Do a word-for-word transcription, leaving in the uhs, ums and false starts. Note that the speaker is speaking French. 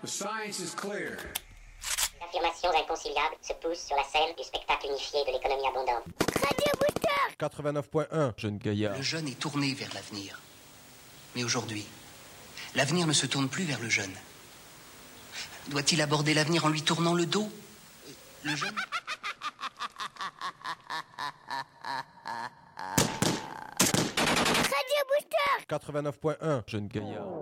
science is clear. Affirmations inconciliables se poussent sur la scène du spectacle unifié de l'économie abondante. Radio Booster quatre-vingt-neuf point un, jeune gaillard. Le jeune est tourné vers l'avenir. Mais aujourd'hui, l'avenir ne se tourne plus vers le jeune. Doit-il aborder l'avenir en lui tournant le dos? Le jeune Radio Booster quatre-vingt-neuf point un, jeune gaillard.